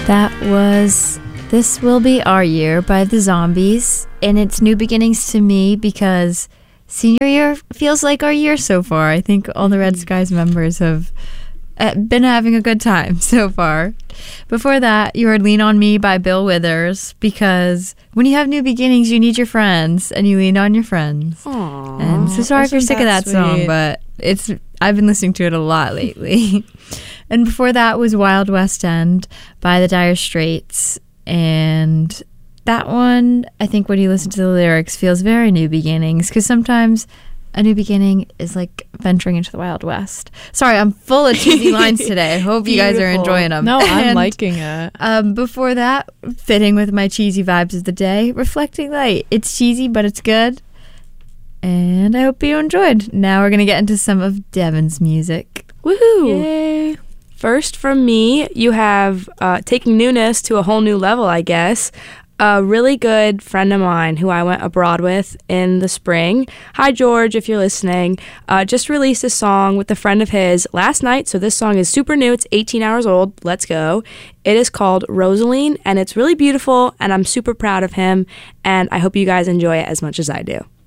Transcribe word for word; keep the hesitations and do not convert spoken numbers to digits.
That was This Will Be Our Year by the Zombies, and it's new beginnings to me because senior year feels like our year so far. I think all the Red Skies members have uh, been having a good time so far. Before that, you heard Lean on Me by Bill Withers, because when you have new beginnings, you need your friends, and you lean on your friends. Aww, and so sorry if you're sick of that sweet? song, but it's I've been listening to it a lot lately. And before that was Wild West End by the Dire Straits. And that one, I think when you listen to the lyrics, feels very New Beginnings, because sometimes a new beginning is like venturing into the Wild West. Sorry, I'm full of cheesy lines today. I hope you guys are enjoying them. No, I'm and, liking it. Um, before that, fitting with my cheesy vibes of the day, Reflecting Light. It's cheesy, but it's good. And I hope you enjoyed. Now we're going to get into some of Devin's music. Woohoo! Yay! First from me, you have uh, taking newness to a whole new level, I guess. A really good friend of mine who I went abroad with in the spring. Hi, George, if you're listening. Uh, just released a song with a friend of his last night, so this song is super new. It's eighteen hours old. Let's go. It is called Rosaline, and it's really beautiful, and I'm super proud of him, and I hope you guys enjoy it as much as I do.